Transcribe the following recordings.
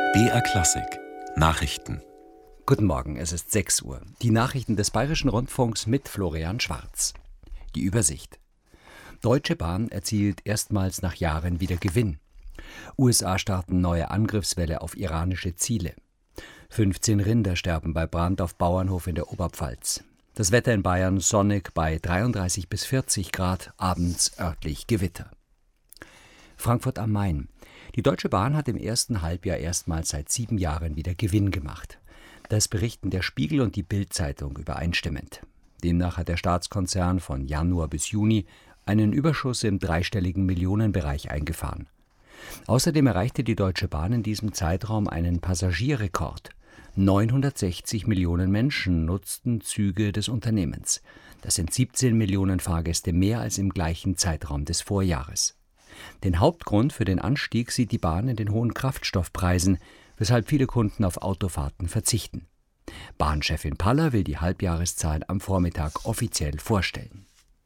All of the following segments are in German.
BR Klassik Nachrichten. Guten Morgen, es ist 6 Uhr. Die Nachrichten des Bayerischen Rundfunks mit Florian Schwarz. Die Übersicht. Deutsche Bahn erzielt erstmals nach Jahren wieder Gewinn. USA starten neue Angriffswelle auf iranische Ziele. 15 Rinder sterben bei Brand auf Bauernhof in der Oberpfalz. Das Wetter in Bayern sonnig bei 33 bis 40 Grad, abends örtlich Gewitter. Frankfurt am Main. Die Deutsche Bahn hat im ersten Halbjahr erstmals seit 7 Jahren wieder Gewinn gemacht. Das berichten der Spiegel und die Bild-Zeitung übereinstimmend. Demnach hat der Staatskonzern von Januar bis Juni einen Überschuss im dreistelligen Millionenbereich eingefahren. Außerdem erreichte die Deutsche Bahn in diesem Zeitraum einen Passagierrekord. 960 Millionen Menschen nutzten Züge des Unternehmens. Das sind 17 Millionen Fahrgäste mehr als im gleichen Zeitraum des Vorjahres. Den Hauptgrund für den Anstieg sieht die Bahn in den hohen Kraftstoffpreisen, weshalb viele Kunden auf Autofahrten verzichten. Bahnchefin Paller will die Halbjahreszahlen am Vormittag offiziell vorstellen.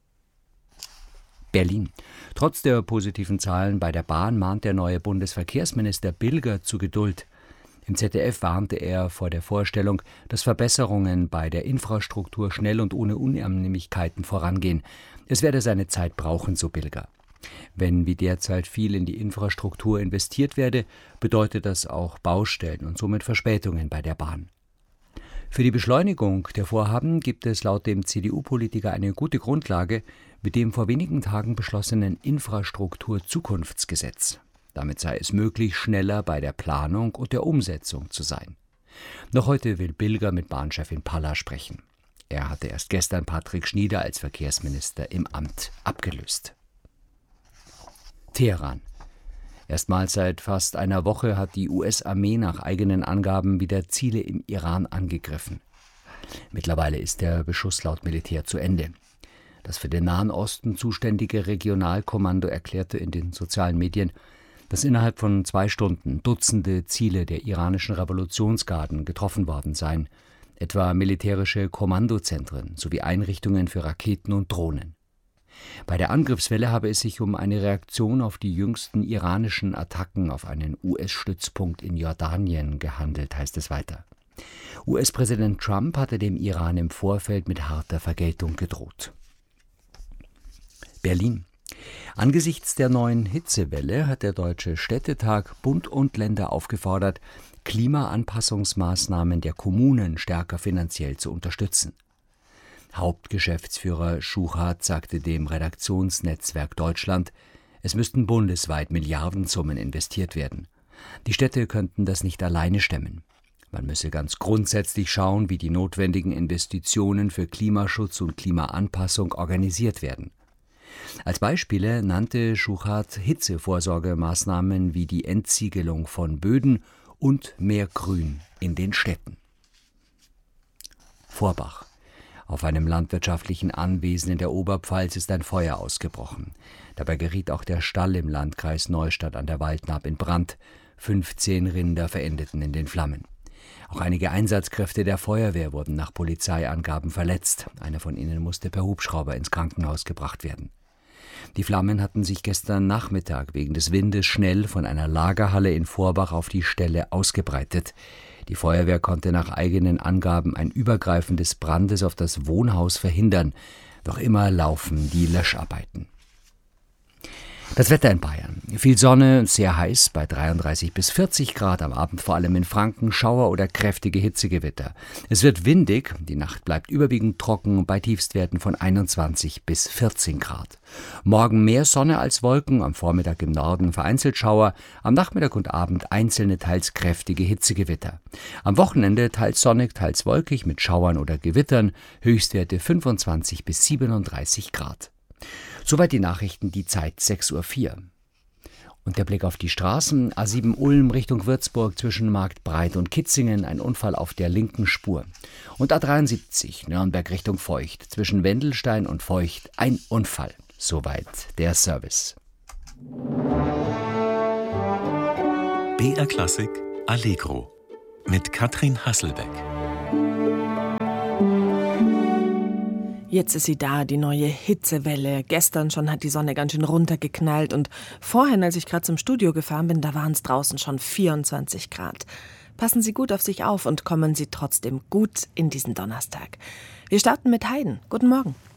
Berlin. Trotz der positiven Zahlen bei der Bahn mahnt der neue Bundesverkehrsminister Bilger zu Geduld. Im ZDF warnte er vor der Vorstellung, dass Verbesserungen bei der Infrastruktur schnell und ohne Unannehmlichkeiten vorangehen. Es werde seine Zeit brauchen, so Bilger. Wenn wie derzeit viel in die Infrastruktur investiert werde, bedeutet das auch Baustellen und somit Verspätungen bei der Bahn. Für die Beschleunigung der Vorhaben gibt es laut dem CDU-Politiker eine gute Grundlage mit dem vor wenigen Tagen beschlossenen Infrastruktur-Zukunftsgesetz. Damit sei es möglich, schneller bei der Planung und der Umsetzung zu sein. Noch heute will Bilger mit Bahnchefin Paller sprechen. Er hatte erst gestern Patrick Schnieder als Verkehrsminister im Amt abgelöst. Teheran. Erstmals seit fast einer Woche hat die US-Armee nach eigenen Angaben wieder Ziele im Iran angegriffen. Mittlerweile ist der Beschuss laut Militär zu Ende. Das für den Nahen Osten zuständige Regionalkommando erklärte in den sozialen Medien, dass innerhalb von 2 Stunden Dutzende Ziele der iranischen Revolutionsgarden getroffen worden seien, etwa militärische Kommandozentren sowie Einrichtungen für Raketen und Drohnen. Bei der Angriffswelle habe es sich um eine Reaktion auf die jüngsten iranischen Attacken auf einen US-Stützpunkt in Jordanien gehandelt, heißt es weiter. US-Präsident Trump hatte dem Iran im Vorfeld mit harter Vergeltung gedroht. Berlin. Angesichts der neuen Hitzewelle hat der Deutsche Städtetag Bund und Länder aufgefordert, Klimaanpassungsmaßnahmen der Kommunen stärker finanziell zu unterstützen. Hauptgeschäftsführer Schuchart sagte dem Redaktionsnetzwerk Deutschland, es müssten bundesweit Milliardensummen investiert werden. Die Städte könnten das nicht alleine stemmen. Man müsse ganz grundsätzlich schauen, wie die notwendigen Investitionen für Klimaschutz und Klimaanpassung organisiert werden. Als Beispiele nannte Schuchart Hitzevorsorgemaßnahmen wie die Entsiegelung von Böden und mehr Grün in den Städten. Vorbach. Auf einem landwirtschaftlichen Anwesen in der Oberpfalz ist ein Feuer ausgebrochen. Dabei geriet auch der Stall im Landkreis Neustadt an der Waldnaab in Brand. 15 Rinder verendeten in den Flammen. Auch einige Einsatzkräfte der Feuerwehr wurden nach Polizeiangaben verletzt. Einer von ihnen musste per Hubschrauber ins Krankenhaus gebracht werden. Die Flammen hatten sich gestern Nachmittag wegen des Windes schnell von einer Lagerhalle in Vorbach auf die Stelle ausgebreitet. Die Feuerwehr konnte nach eigenen Angaben ein Übergreifen des Brandes auf das Wohnhaus verhindern. Noch immer laufen die Löscharbeiten. Das Wetter in Bayern. Viel Sonne, sehr heiß bei 33 bis 40 Grad, am Abend vor allem in Franken Schauer oder kräftige Hitzegewitter. Es wird windig, die Nacht bleibt überwiegend trocken bei Tiefstwerten von 21 bis 14 Grad. Morgen mehr Sonne als Wolken, am Vormittag im Norden vereinzelt Schauer, am Nachmittag und Abend einzelne teils kräftige Hitzegewitter. Am Wochenende teils sonnig, teils wolkig mit Schauern oder Gewittern, Höchstwerte 25 bis 37 Grad. Soweit die Nachrichten, die Zeit 6:04 Uhr. Und der Blick auf die Straßen, A7 Ulm Richtung Würzburg zwischen Marktbreit und Kitzingen, ein Unfall auf der linken Spur. Und A73 Nürnberg Richtung Feucht, zwischen Wendelstein und Feucht, ein Unfall. Soweit der Service. BR Klassik Allegro mit Katrin Hasselbeck. Jetzt ist sie da, die neue Hitzewelle. Gestern schon hat die Sonne ganz schön runtergeknallt und vorhin, als ich gerade zum Studio gefahren bin, da waren es draußen schon 24 Grad. Passen Sie gut auf sich auf und kommen Sie trotzdem gut in diesen Donnerstag. Wir starten mit Haydn. Guten Morgen.